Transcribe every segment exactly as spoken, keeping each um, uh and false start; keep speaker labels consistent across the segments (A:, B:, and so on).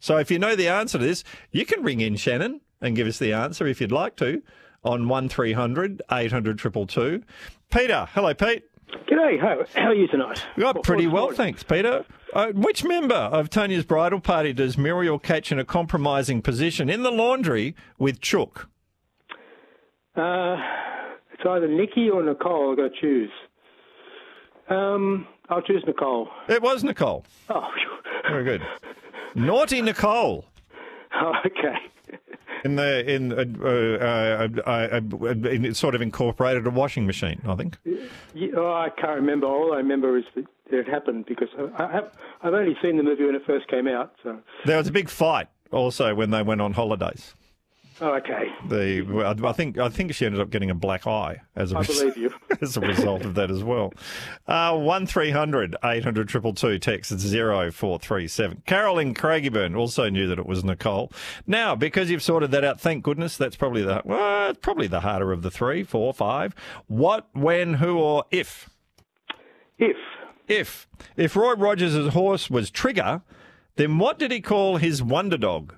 A: So if you know the answer to this, you can ring in, Shannon, and give us the answer if you'd like to on one three hundred eight hundred two two two. Peter. Hello, Pete.
B: G'day. How, how are you tonight?
A: Well, pretty well,
B: morning?
A: thanks, Peter. Uh, which member of Tonia's bridal party does Muriel catch in a compromising position in the laundry with Chook?
B: Uh, it's either Nikki or Nicole. I've got to choose. Um, I'll choose Nicole.
A: It was Nicole.
B: Oh,
A: Very good. Naughty Nicole.
B: oh okay.
A: In the in uh, uh, uh, uh, uh, sort of incorporated a washing machine, I think.
B: Yeah, oh, I can't remember. All I remember is that it happened because I, I have, I've only seen the movie when it first came out. So
A: There was a big fight also when they went on holidays.
B: oh, okay.
A: The I think I think she ended up getting a black eye as a
B: I
A: res-
B: believe you.
A: as a result of that as well. Uh, one three hundred eight hundred two two two, text zero four three seven. Carol in Craigieburn also knew that it was Nicole. Now, because you've sorted that out, thank goodness, that's probably the well, it's probably the harder of the three, four, five. What, when, who, or if?
B: If
A: If if Roy Rogers' horse was Trigger, then what did he call his wonder dog?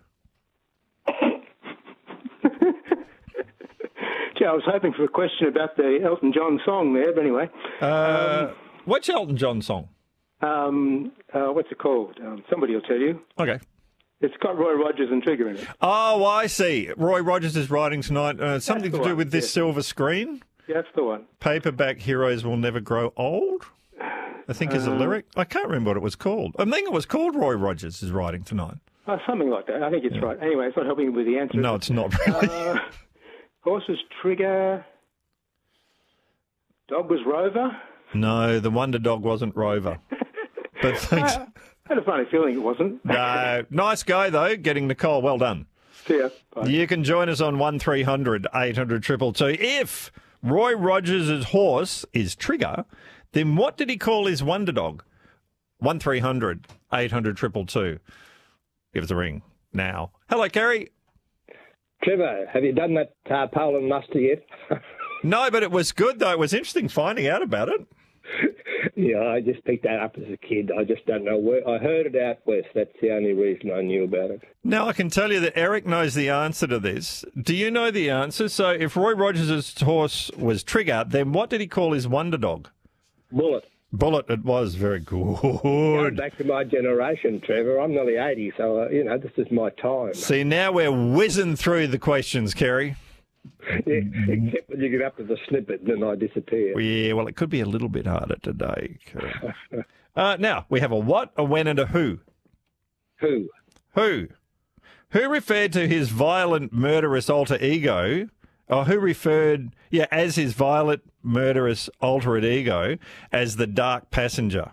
B: Gee, I was hoping for a question about the Elton John song there, but anyway.
A: Uh, what's Elton John song?
B: Um, uh, what's it called? Um, somebody will tell you.
A: Okay.
B: It's got Roy Rogers and Trigger in it.
A: Oh, I see. Roy Rogers is writing tonight. Uh, something
B: the
A: to do
B: one,
A: with this
B: yeah.
A: silver screen.
B: Yeah, that's the one.
A: Paperback heroes will never grow old, I think is a lyric. I can't remember what it was called. I think it was called Roy Rogers is writing tonight.
B: Oh, something like that. I think it's right. Anyway, it's not helping you with the answer.
A: No, it's not really.
B: Uh, horse's Trigger. Dog was Rover.
A: No, the wonder dog wasn't Rover. But thanks.
B: I had a funny feeling it wasn't.
A: No, nice go, though, getting Nicole. Well done.
B: See ya. Bye.
A: You can join us on one three hundred eight hundred two two two. If Roy Rogers' horse is Trigger, then what did he call his wonder dog? one three hundred eight hundred two two two. Give us a ring now. Hello, Kerry.
C: Trevor, have you done that uh, Poland muster yet?
A: No, but it was good, though. It was interesting finding out about it.
C: Yeah, I just picked that up as a kid. I just don't know where. I heard it out west. That's the only reason I knew about it.
A: Now, I can tell you that Eric knows the answer to this. Do you know the answer? So if Roy Rogers' horse was Trigger, then what did he call his wonder dog?
C: Bullet.
A: Bullet, it was. Very good.
C: Going back to my generation, Trevor. I'm nearly eighty, so, uh, you know, this is my time.
A: See, now we're whizzing through the questions, Kerry.
C: Yeah, except when you get up to the snippet, then I disappear.
A: Yeah, well, it could be a little bit harder today. Kerry. uh, now, we have a what, a when, and a who.
C: Who?
A: Who? Who referred to his violent, murderous alter ego, or who referred, yeah, as his violent, murderous, alter ego, as the dark passenger?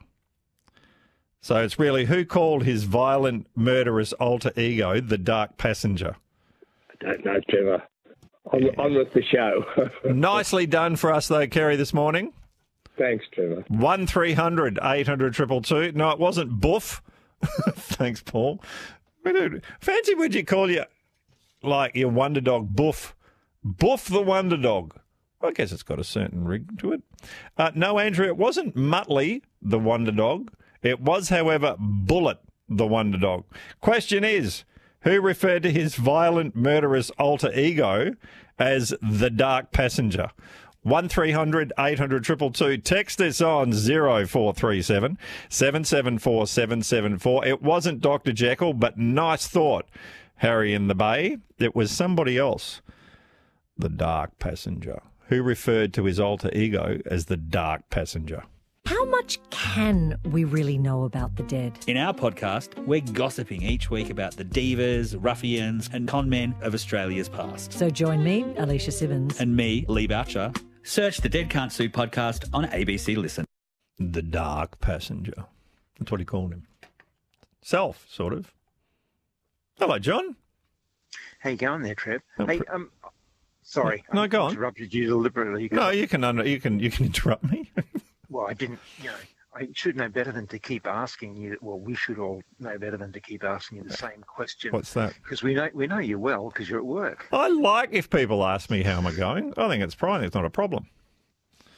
A: So it's really who called his violent, murderous alter ego the dark passenger?
C: I don't know, Trevor. On, yeah. on with the show.
A: Nicely done for us, though, Kerry, this morning.
C: Thanks, Trevor.
A: one three hundred eight hundred two two two. No, it wasn't Boof. Thanks, Paul. Fancy would you call you, like, your wonder dog Boof? Boof the wonder dog. I guess it's got a certain rig to it. Uh, no, Andrew, it wasn't Muttley the wonder dog. It was, however, Bullet the wonder dog. Question is, who referred to his violent, murderous alter ego as the dark passenger? one three hundred eight hundred two two two. Text us on zero four three seven seven seven four seven seven four. It wasn't Doctor Jekyll, but nice thought, Harry in the Bay. It was somebody else. The dark passenger. Who referred to his alter ego as the dark passenger?
D: How much can we really know about the dead?
E: In our podcast, we're gossiping each week about the divas, ruffians and con men of Australia's past.
D: So join me, Alicia Simmons.
E: And me, Lee Boucher. Search the Dead Can't Sue podcast on A B C Listen.
A: The dark passenger. That's what he called him. Self, sort of. Hello, John.
F: How you going there, Trev?
A: Oh,
F: hey,
A: pr-
F: um, sorry,
A: No,
F: I
A: go on.
F: interrupted you deliberately.
A: No, you can under, you can you can interrupt me.
F: Well, I didn't. You know, I should know better than to keep asking you. Well, we should all know better than to keep asking you the same question.
A: What's that?
F: Because we know we know you well because you're at work.
A: I like if people ask me how am I going. I think it's fine. It's not a problem.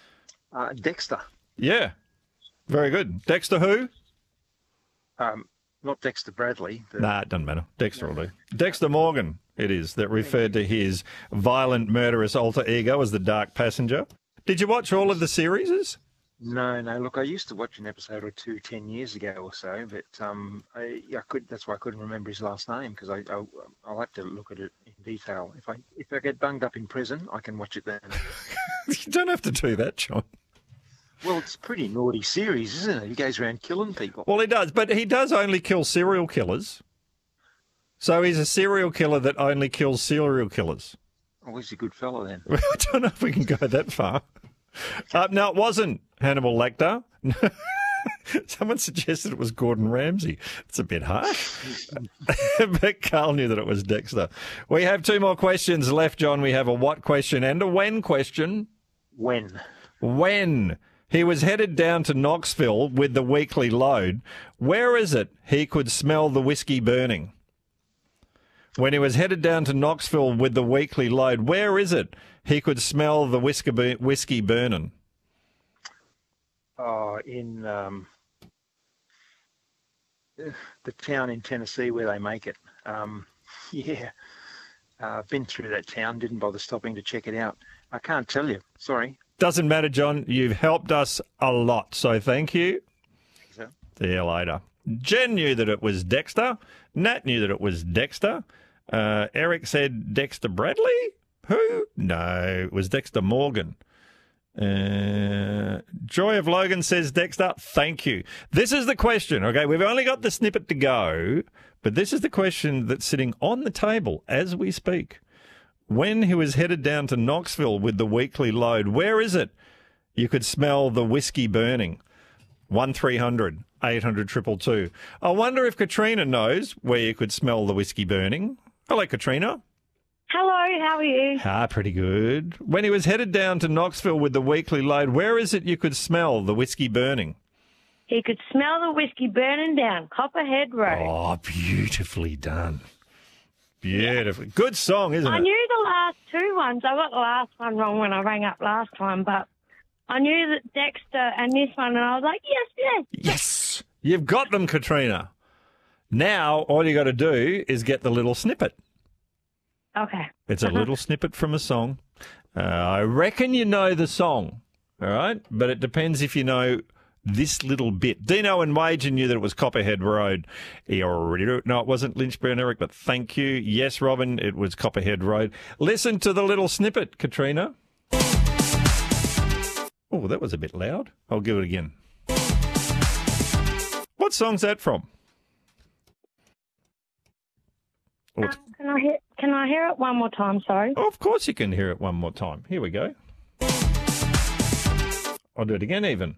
F: Uh, Dexter.
A: Yeah, very good. Dexter who?
F: Um, not Dexter Bradley. But...
A: Nah, it doesn't matter. Dexter will do. Dexter Morgan, it is, that referred to his violent, murderous alter ego as the Dark Passenger. Did you watch all of the series?
F: No, no. Look, I used to watch an episode or two ten years ago or so, but um, I, I could. That's why I couldn't remember his last name because I, I I'll have to look at it in detail. If I if I get bunged up in prison, I can watch it then.
A: You don't have to do that, John.
F: Well, it's a pretty naughty series, isn't it? He goes around killing people.
A: Well, he does, but he does only kill serial killers. So he's a serial killer that only kills serial killers.
F: Oh, he's a good fella then.
A: I don't know if we can go that far. Uh, no, it wasn't Hannibal Lecter. Someone suggested it was Gordon Ramsay. It's a bit harsh. But Carl knew that it was Dexter. We have two more questions left, John. We have a what question and a when question.
F: When?
A: When he was headed down to Knoxville with the weekly load, where is it he could smell the whiskey burning? When he was headed down to Knoxville with the weekly load, where is it he could smell the whiskey, whiskey burning?
F: Oh, in um, the town in Tennessee where they make it. Um, yeah, I've uh, been through that town, didn't bother stopping to check it out. I can't tell you. Sorry.
A: Doesn't matter, John. You've helped us a lot, so thank you.
F: So?
A: See you later. Jen knew that it was Dexter. Nat knew that it was Dexter. Uh, Eric said Dexter Bradley? Who? No, it was Dexter Morgan. Uh, Joy of Logan says Dexter. Thank you. This is the question, okay? We've only got the snippet to go, but this is the question that's sitting on the table as we speak. When he was headed down to Knoxville with the weekly load, where is it you could smell the whiskey burning? one three hundred eight hundred two two two. I wonder if Katrina knows where you could smell the whiskey burning. Hello, Katrina.
G: Hello, how are you?
A: Ah, pretty good. When he was headed down to Knoxville with the weekly load, where is it you could smell the whiskey burning?
G: He could smell the whiskey burning down Copperhead Road.
A: Oh, beautifully done. Beautifully. Good song, isn't
G: I
A: it?
G: knew the last two ones. I got the last one wrong when I rang up last time, but I knew that Dexter and this one, and I was like, yes, yes.
A: Yes. You've got them, Katrina. Now, all you got to do is get the little snippet.
G: Okay.
A: It's a little snippet from a song. Uh, I reckon you know the song, all right? But it depends if you know this little bit. Dino and Wager knew that it was Copperhead Road. He already knew. No, it wasn't Lynchburn, Eric, but thank you. Yes, Robin, it was Copperhead Road. Listen to the little snippet, Katrina. Oh, that was a bit loud. I'll give it again. What song's that from? Oh,
G: Um, can I hear? Can I hear it one more time? Sorry.
A: oh, of course you can hear it one more time. Here we go. I'll do it again even.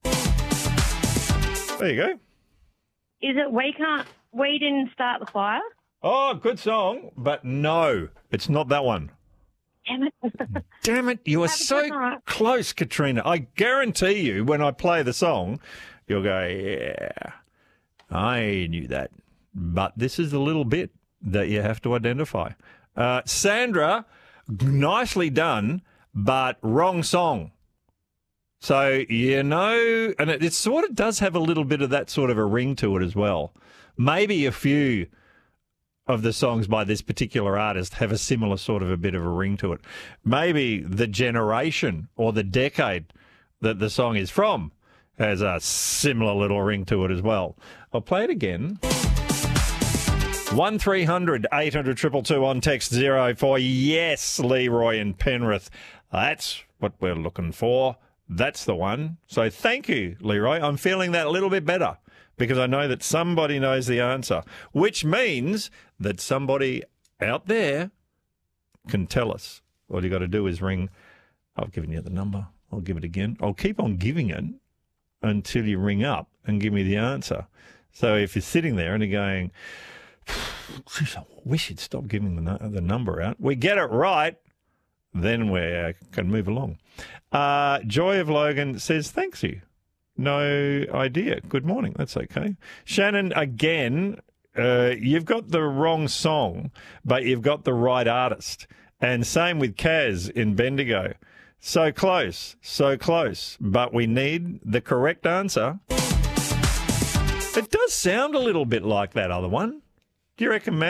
A: There you go.
G: Is it We Can't? We Didn't Start the Fire?
A: Oh, good song, but no, it's not that one.
G: Damn it!
A: Damn it, you are
G: Have a
A: so
G: good night.
A: close, Katrina. I guarantee you when I play the song, you'll go, yeah, I knew that. But this is the little bit that you have to identify. Uh, Sandra, nicely done, but wrong song. So, you know, and it, it sort of does have a little bit of that sort of a ring to it as well. Maybe a few of the songs by this particular artist have a similar sort of a bit of a ring to it. Maybe the generation or the decade that the song is from has a similar little ring to it as well. I'll play it again. one three hundred eight hundred two two two on text zero four. Yes, Leroy and Penrith. That's what we're looking for. That's the one. So thank you, Leroy. I'm feeling that a little bit better because I know that somebody knows the answer, which means that somebody out there can tell us. All you got to do is ring. I've given you the number. I'll give it again. I'll keep on giving it until you ring up and give me the answer. So if you're sitting there and you're going, geez, I wish you'd stop giving the, the number out. We get it right, then we uh, can move along. Uh, Joy of Logan says, thanks you. No idea. Good morning. That's okay. Shannon, again, uh, you've got the wrong song, but you've got the right artist. And same with Kaz in Bendigo. So close, so close. But we need the correct answer. It does sound a little bit like that other one. Do you reckon, Matt?